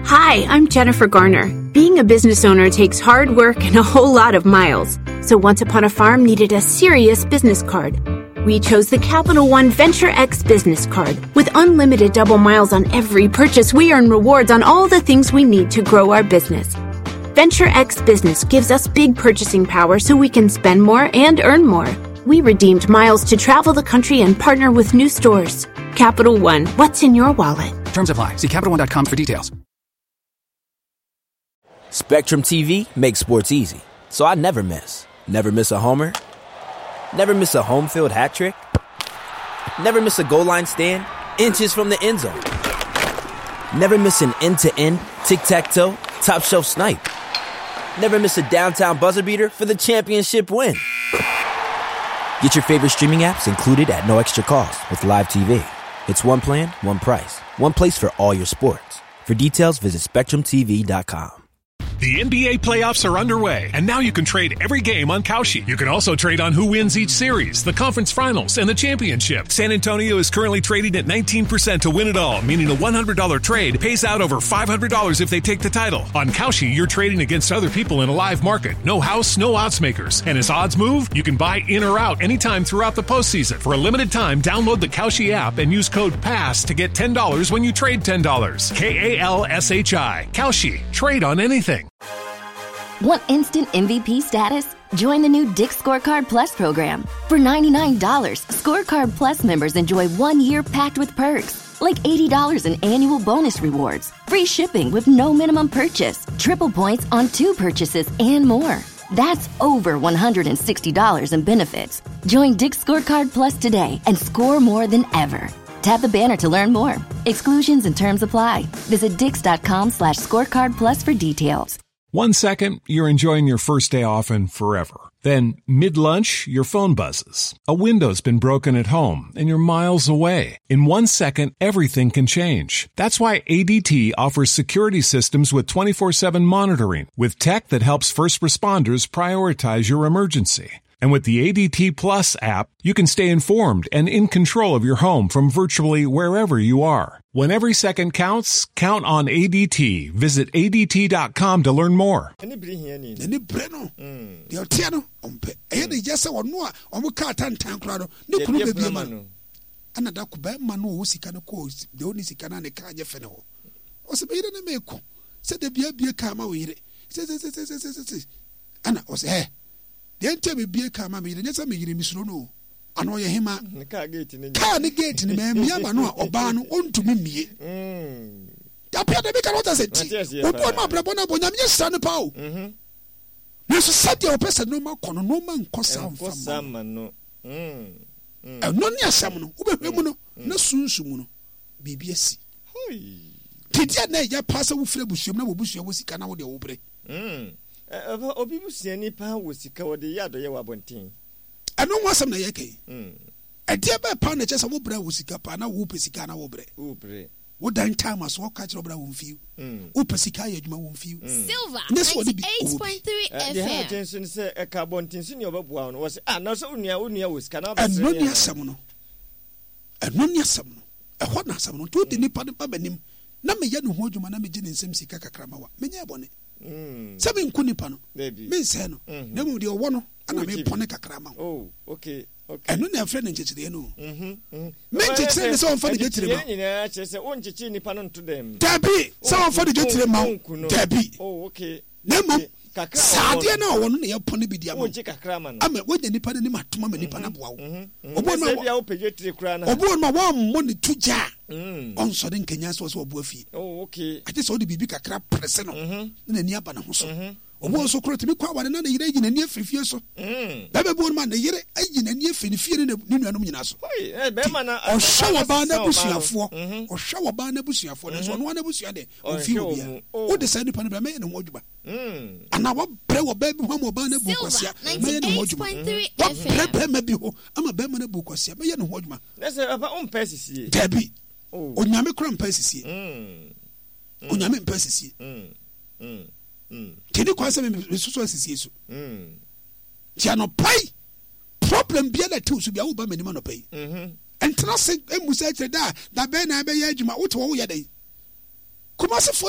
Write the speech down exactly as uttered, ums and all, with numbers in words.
Hi, I'm Jennifer Garner. Being a business owner takes hard work and a whole lot of miles. So Once Upon a Farm needed a serious business card. We chose the Capital One Venture X business card. With unlimited double miles on every purchase, we earn rewards on all the things we need to grow our business. Venture X Business gives us big purchasing power so we can spend more and earn more. We redeemed miles to travel the country and partner with new stores. Capital One, what's in your wallet? Terms apply. See Capital One dot com for details. Spectrum T V makes sports easy, so I never miss. Never miss a homer. Never miss a home field hat trick. Never miss a goal line stand inches from the end zone. Never miss an end-to-end, tic-tac-toe, top-shelf snipe. Never miss a downtown buzzer beater for the championship win. Get your favorite streaming apps included at no extra cost with Live T V. It's one plan, one price, one place for all your sports. For details, visit spectrum t v dot com. The N B A playoffs are underway, and now you can trade every game on Kalshi. You can also trade on who wins each series, the conference finals, and the championship. San Antonio is currently trading at nineteen percent to win it all, meaning a one hundred dollars trade pays out over five hundred dollars if they take the title. On Kalshi, you're trading against other people in a live market. No house, no odds makers. And as odds move, you can buy in or out anytime throughout the postseason. For a limited time, download the Kalshi app and use code PASS to get ten dollars when you trade ten dollars. K A L S H I. Kalshi. Trade on anything. Want instant M V P status? Join the new Dick's Scorecard Plus program. For ninety-nine dollars, Scorecard Plus members enjoy one year packed with perks, like eighty dollars in annual bonus rewards, free shipping with no minimum purchase, triple points on two purchases, and more. That's over one hundred sixty dollars in benefits. Join Dick's Scorecard Plus today and score more than ever. Tap the banner to learn more. Exclusions and terms apply. Visit dix.com slash scorecard plus for details. One second, you're enjoying your first day off and forever. Then, mid-lunch, your phone buzzes. A window's been broken at home, and you're miles away. In one second, everything can change. That's why A D T offers security systems with twenty-four seven monitoring, with tech that helps first responders prioritize your emergency. And with the A D T Plus app, you can stay informed and in control of your home from virtually wherever you are. When every second counts, count on A D T. Visit A D T dot com to learn more. Any breno, the Otiano, Umpe, any yes or no, or we can't tank crowd, no problem. And a duck bad man who was can cause the only Sikana and the Kanya Fennel. Was a bit in a meko. Said the beer beer come away. Says, Anna was eh. The entire beer come away, and yes, I made Miss Rono. I know him. Can't get in the man, Yamano, or Ban, on to me. Hm. Appear to make a lot of it. What one my brabona, Bonam, yes, son of Pow. Hm. There's a set your person no more, no man, cause some man. No. Hm. And none near some, Ubemuno, no soon soon. B B S. Did you pass a Flebush, you know, Bush, you was can out the obre. Hm. Obibus, any power was the coward the yard of your bonting. I don't want some yake. A dear by pound just a wobra was a pana whoopesicana wobre. Ubre. What dine time as walk catch robra won't feel. Upesicaya, you won't feel. Silver. This was eight point three F M. Jensen said a carbon tin your one was not only a unia was cannot and non near some. And non near some. A what not some to the nippon babenim. Name Yanu Hojuma Namijin in Simsi Kakramawa. Many abonne. Seven Kunipano. Baby. Minsano. Nemo the one. And I made Ponica Crama. Oh, okay, okay. And no friend in Chichino. Hm. Make say so for the get to them. Just a one chichini panon to them. Debbie, some for the get to them. Debbie. Oh, okay. Nemo. Sadia no one near Ponibidia. I'm a wedding Nipan and Matuma Nipanabwa. Obon my one money to jar. On sudden Kenyas was Wobufi. Oh, okay. I just saw the Bibica crab present in the near Panahoso. Obo so kro timi kwa wane na yire agina ne afifie so mm bebe bo ma na yire agina ne afifie ne nuanom nyina so eh be ma na o hwa ba na busuafo o hwa ba na busuafo ne so no na busua de o fi obi o de sani pa ne be me ne ho adwuma mm ana wo bre wo be ho mo ba na bu kwasia me ne ho adwuma wo bre bre ma bi ho ama be ma na bu kwasia me ne ho adwuma na se apa on pesisie dabi o nyame kro mpesisie mm o nyame mpesisie mm mm Tini kwa se me susu asisi eso. Mm. Ti anopai. Problem bia na tu so bia wo ba manima no pai. Mhm. Entra se emusa etre da da be na be ya adwuma wo to wo ya dai. Kuma se